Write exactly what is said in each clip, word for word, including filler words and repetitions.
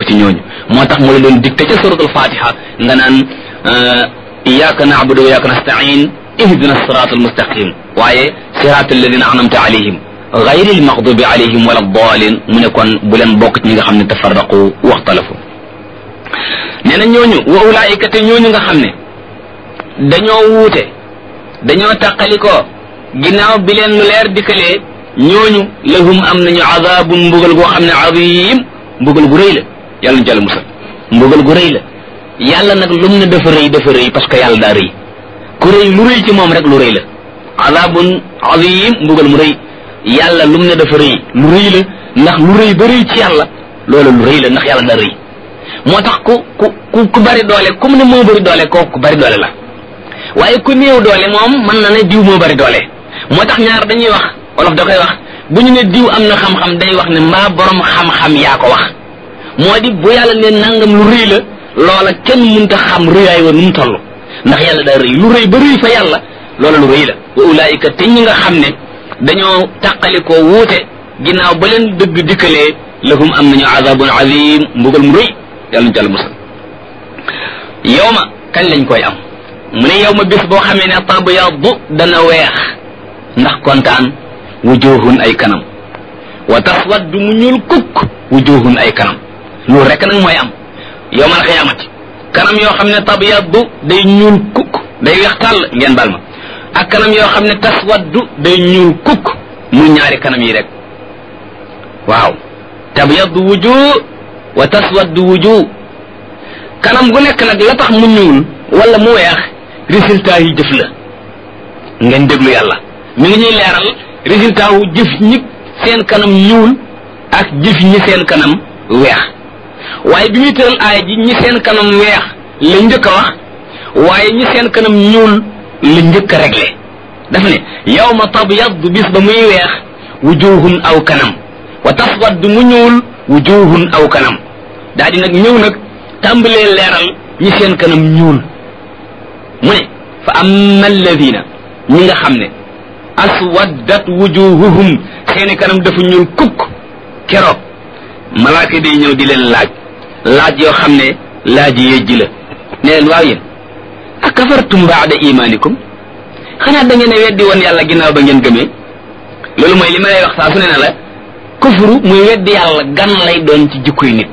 ci ñooñu moo tax mu la doon dicté ca suratul fatiha nga naan iyyaka na'budu wa iyyaka nasta'in ihdina siratal mustaqim waaye siratal ladina an'amta alayhim ghayril maghdubi alayhim wala ddaalin mu ne kon bu leen bokk ci ñi nga xam ne tafarraqu waxtalafu nee na ñooñu wa ulaa'ika te ñooñu nga xam ne dañoo wuute dañoo tàqalikoo ginnaaw bi leen lu leer dikkalee ñooñu lahum am nañu azabun mbugal goo xam ne azim mbugal gu rëy la yàlla ñu jàll musal mbugal gu rëy la yàlla nag lum ne dafa rëy dafa rëy parce que yàlla daa rëy ku rëy lu rëy ci moom rek lu rëy la azabun azim mbugal mu rëy yàlla lum ne dafa rëy lu rëy la ndax lu rëy ba rëy ci yàlla loolu lu rëy la ndax yàlla daa rëy moo tax ku ku ku ku bari doole comme ne moo bari doole kooku ku bari doole la waaye ku néew doole moom mën na ne diw moo bari doole moo tax ñaar dañuy wax wolof da koy wax bu ñu ne diw am na xam-xam day wax ne mbaa borom xam-xam yaa ko wax moo di bu yàlla ne nangam lu rëy la loola kenn mënta xam rëyaay wa nu mu toll ndax yàlla daa rëy lu rëy ba rëy fa yàlla loola lu rëy la wa ulaayika te ñi nga xam ne dañoo tàqalikoo wuute ginnaaw ba leen dëgg dikkalee lahum am nañu azabun azim mbugal mu rëy yàlla ñu jàll musal yow ma kañ lañ koy am mu ne yow ma bis boo xamee ne tabyaddu dana weex ndax kontaan wujuhun ay kanam wa taswaddu mu ñuul kukk wujuhun ay kanam loolu rek nag mooy am yawmal xiyaamati kanam yoo xam ne tabyaddu day ñuul kukk day weex tàll ngeen bal ma ak kanam yoo xam ne taswaddu day ñuul kukk mu ñaari kanam yi rek waaw tabyaddu wujuh wa taswaddu wujuh kanam gu nekk nag la tax mu ñuul wala mu weex résultat yi jëf la ngeen déglu yàlla mi ngi ñuy leeral résultat wu jëf ñi seen kanam ñuul ak jëf ñi seen kanam weex waaye bi muy tëral aaya ji ñi seen kanam weex la njëkk a wax waaye ñi seen kanam ñuul la njëkk a réglé daf ne yawma tabyaddu bis ba muy weex wujuhun aw kanam wa taswaddu mu ñuul wujuhun aw kanam daa di nag ñëw nag tàmbalee leeral ñi seen kanam ñuul mu ne fa amma alladina ñi nga xam ne aswaddat wujuhuhum seeni kanam dafa ñuul kukk keroog malaaka day ñëw di leen laaj laaj yoo xam ne laaj yejji la ne leen waaw yéen akafartum baada imanikum xanaa da ngeen a weddi woon yàlla ginnaaw ba ngeen gëmee loolu mooy li ma lay wax saa su ne na la kufru muy weddi yàlla gan lay doon ci jikkoy nit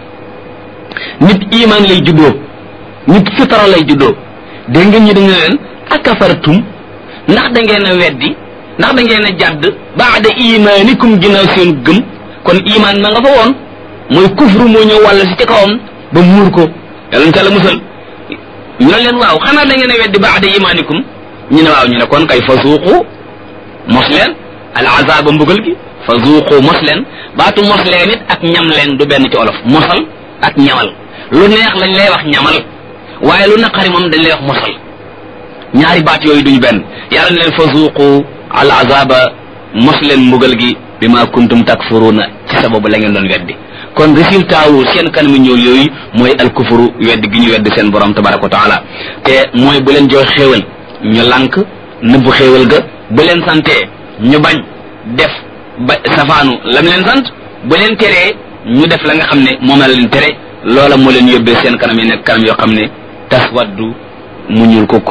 nit iman lay juddoo nit fitara lay juddoo dégg ngeen ñi dañu leen akafartum ndax da ngeen a weddi ndax da ngeen a jàdd baada imanikum ginnaaw seen gëm kon iman ma nga fa woon mooy kufru moo ñëw wàll si ci kawam ba muur ko yàlla ñu tàlla musal ñu ne leen waaw xanaa da ngeen a weddi baada imanikum ñu ne waaw ñu ne kon kay fa suuqu mos leen al azaba mbugal gi fa suuqu mos leen baatu mos leen it ak ñam leen du benn ci olof mosal ak ñamal lu neex lañ lay wax ñamal waaye lu naqari moom dañ lay wax mosal ñaari baat yooyu duñu benn yàlla ne leen fa suuqu al azaba mos leen mbugal gi bi ma kuntum takfuruna ci sababu la ngeen doon weddi kon résultat wu seen kanam ñëw yooyu mooy al kufru weddi gi ñu weddi seen borom tabaraka wa taala te mooy bu leen jox xéewal ñu lànk nëbbu xéewal ga bu leen santee ñu bañ def ba safaanu lam leen sant bu leen teree ñu def la nga xam ne moom la leen tere loola moo leen yóbbee seen kanam yi nekk kanam yoo xam ne taswaddu mu ñuul kukk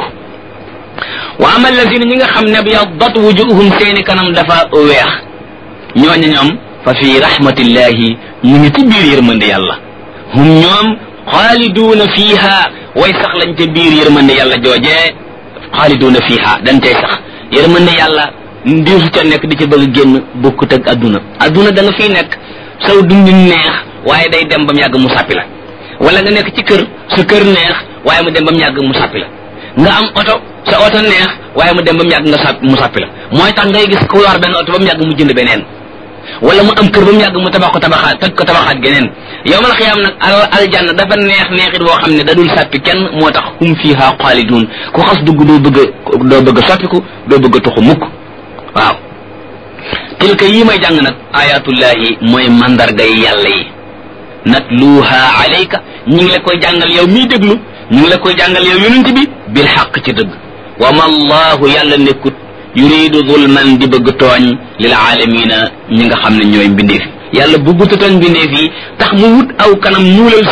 wa ama alladina ñi nga xam ne byaddat wujuhum seeni kanam dafa weex ñooña ñoom fa fi rahmatillahi ñu ngi ci biir yërmande yàlla hum ñoom xaaliduuna fiiha way sax lañ ca biir yërmande yàlla joojee xaaliduuna fiiha dañ cay sax yërmande yàlla ndiisu ca nekk di ca bëgg génn bokkut ak adduna adduna da nga fiy nekk saw dundi neex waaye day dem ba mu yàgg mu sàppi la wala nga nekk ci kër sa kër neex waaye mu dem ba mu yàgg mu sàppi la nga am oto sa oto neex waaye mu dem ba mu yàgg nga sàpp mu sàppi la mooy tax ngay gis ku war benn oto ba mu yàgg mu jënd beneen wala mu am kër ba mu yàgg mu tabax ko tabaxaat toj ko tabaxaat geneen yawmal xiyaam nag al aljanna dafa neex neexit boo xam ne da dul sàppi kenn moo tax hum fiha xaalidun ku xas dugg doo bëgg a doo bëgg a soppiku doo bëgg a tuxu mukk waaw tilka yii may jàng nag ayatullahi mooy mandargay yàlla yi natluha alayka ñi ngi la koy jàngal yow miy déglu ñu ngi la koy jàngal yow yonent bi bil xaq ci dëgg wa ma allahu yàlla nekkut yuridu zulman di bëgg tooñ lil aalamina ñi nga xam ne ñooy mbindeef yi yàlla bëgguta tooñ mbindeef yi tax mu wut aw kanam ñuulal